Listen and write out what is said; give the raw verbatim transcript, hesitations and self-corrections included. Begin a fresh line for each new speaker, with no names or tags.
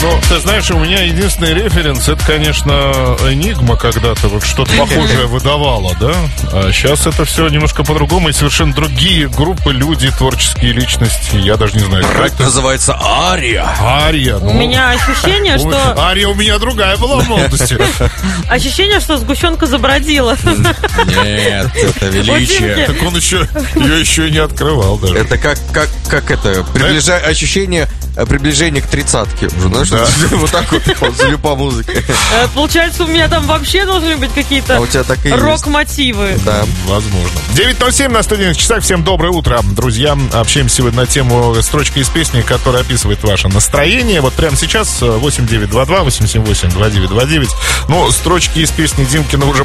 Ну, ты знаешь, у меня единственный референс, это, конечно, Энигма когда-то вот что-то похожее выдавала, да? А сейчас это все немножко по-другому, и совершенно другие группы, люди, творческие личности. Я даже не знаю, как
Трек
это
называется «Ария».
Ария.
У меня ощущение, что...
Ария у меня другая была в молодости.
Ощущение, что сгущенка забродила.
Нет, это величие.
Так он еще, ее еще и не открывал даже.
Это как, как, как это, приближа... ощущение приближения к тридцатке. Уже, знаешь,
Да.
вот так вот, вот залю по музыке.
Э, Получается, у меня там вообще должны быть какие-то
А у тебя так и есть.
рок-мотивы.
Да.
Возможно. девять ноль семь на студийных часах. Всем доброе утро, друзья. Общаемся сегодня на тему строчки из песни, которая описывает ваше настроение. Вот прямо сейчас восемь девять два два восемь семь восемь два девять два девять. Ну, строчки из песни Димкина уже